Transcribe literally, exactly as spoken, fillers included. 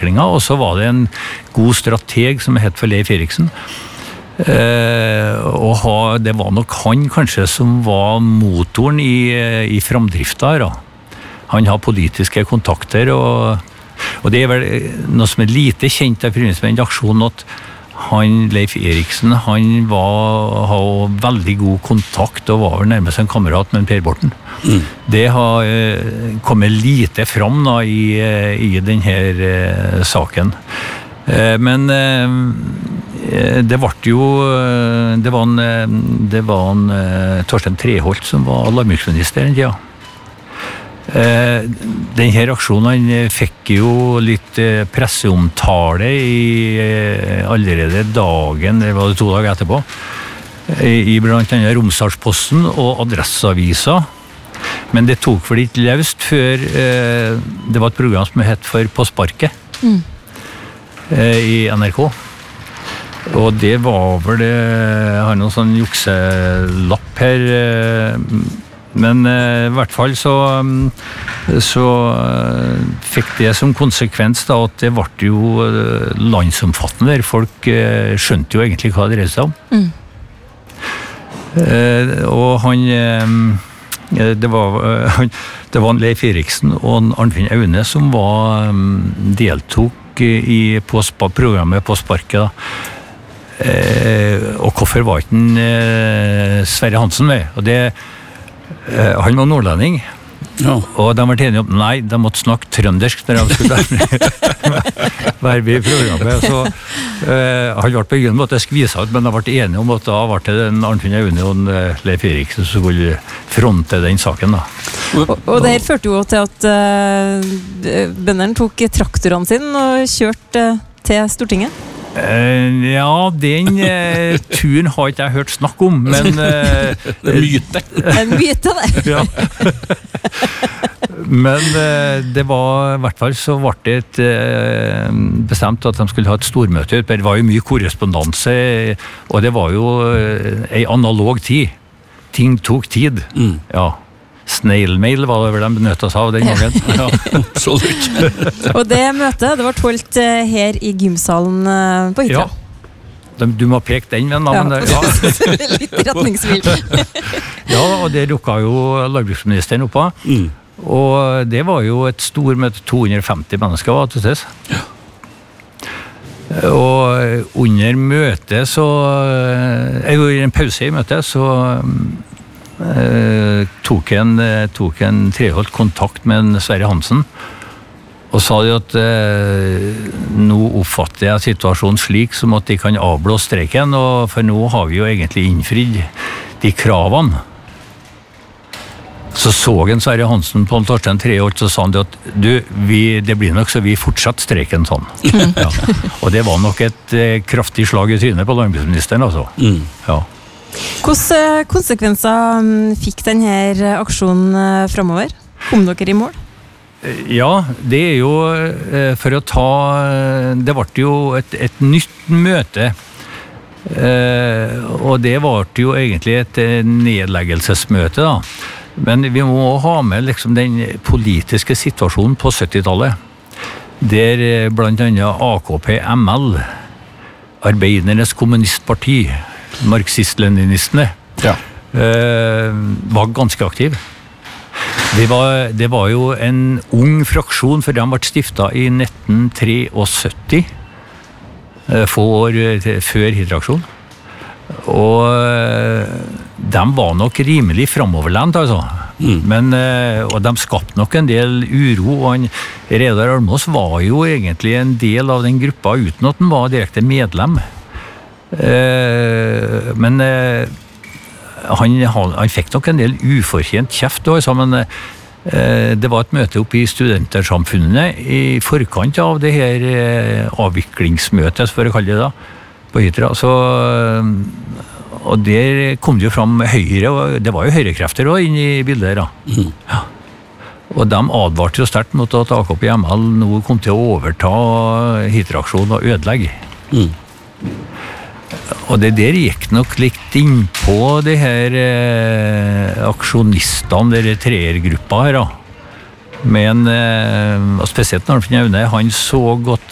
avviklingen, og så var det en god strateg som het for Leif Eriksen. Eh, og ha, det var nok han kanskje som var motoren i, i framdrifta her. Da. Han har politiske kontakter, og, og det er vel noe som er lite kjent i forbindelse med den aksjonen, at han, Leif Eriksen, han var, har veldig god kontakt og var nærmest en kamerat med Per Borten. Mm. Det har eh, kommet lite fram da, i, i denne eh, saken. Eh, men eh, det var jo det var en, det var en eh, Torstein Treholt som var landbruksminister en tid. Ja. Eh, denne aksjonen fikk jo litt eh, presseomtale i eh, allerede dagen, det var det to dager etterpå, eh, i blant annet Romsdalsposten og Adresseavisa. Men det tok vel ikke løst før eh, det var et program som het for På sparket mm. eh, i N R K. Og det var vel det, jeg har noen sånn jukselapp her, eh, men eh, i hvert fall så, så eh, fikk det som konsekvens da, at det ble jo eh, landsomfattende, der folk eh, skjønte jo egentlig hva det dreide seg om. Mm. Eh, og han, eh, det var, eh, han, det var Leif Eriksen og Arnfinn Aune som var, deltok i, på spa, programmet På sparket da. Eh, og hvorfor var ikke en, eh, Sverre Hansen med? Og det Uh, han var nordlending, ja. Og de var enige om, nei, de måtte snakke trøndersk når de skulle være med i programmet, så uh, han ble på en måte skvisa ut, men de ble enige om at da ble det en Arnfinn Aune og en uh, Leif Eriksen som skulle fronte den saken da. Og, og det her førte jo til at uh, bøndene tok traktorene sine og kjørte uh, til Stortinget. Uh, ja, den uh, turen har ikke jeg hørt snakk om, men uh, det er myte. Det er myte, det. Ja. Men uh, det var, i hvert fall så ble det et, uh, bestemt at de skulle ha et stormøte. Det var jo mye korrespondanse, og det var jo uh, en analog tid. Ting tok tid. Mm. Ja. Snail-mail var det vel de benyttet seg av den gangen. Ja. Absolutt. Og det møtet, det var holdt her i gymsalen på Hitra. Ja. Du må peke den, men... Ja. men ja. Litt retningsvilt. Ja, og det rukket jo landbruksministeren opp av. Mm. Og det var jo et stor møte, to hundre og femti mennesker var til stede. Ja. Og under møtet så... Jeg gjorde en pause i møtet, så... Uh, tok en, uh, tok en Treholt kontakt med en Sverre Hansen og sa jo at uh, nå oppfatter jeg situasjonen slik som at de kan avblåse streiken, og for nå har vi jo egentlig innfridd de kravene. Så så en Sverre Hansen på en Torstein Treholt, så sa han at du, vi, det blir nok så vi fortsatt streiken sånn. Ja. Og det var nok et uh, kraftig slag i trynet på landbruksministeren altså. Mm. Ja. Hvilke konsekvenser fikk denne aksjonen fremover? Kom dere i mål? Ja, det er jo for å ta... Det ble jo et, et nytt møte, og det var jo egentlig et nedleggelsesmøte da. Men vi må ha med liksom den politiske situasjonen på syttitallet, der blant annet A K P M L, Arbeidernes kommunistparti, marxist-leninistene, ja. uh, var ganske aktiv. Det var, det var jo en ung fraksjon, for de ble stiftet i nitten syttitre, uh, få år til, før Hitra-aksjonen. Og uh, de var nok rimelig fremoverlent, altså. Mm. Men, uh, og de skapte nok en del uro, og han, Reidar Almås var jo egentlig en del av den gruppa uten at han var direkte medlem. Uh, men uh, han, han, han fikk nok en del ufortjent kjeft også, men uh, det var et møte oppe i studentersamfunnet i forkant av det her uh, avviklingsmøtet, for å kalle det da, på Hitra. Så, uh, og der kom det jo fram Høyre, og det var jo høyrekrefter også inne i bildet da. Mm. Ja. Og de advarte jo sterkt mot at A K P M L nå kom til å overta Hitra-aksjonen og ødelegge. Mm. Og det der gikk nok litt inn på de her eh, aksjonistene, de treergruppa her da. Men, eh, spesielt når Arnfinn Aune, han så godt